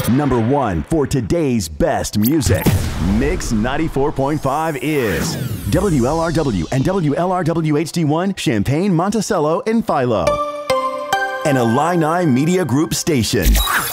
Number one for today's best music. Mix 94.5 is WLRW and WLRW HD1 Champaign, Monticello, and Philo. An Illini Media Group station.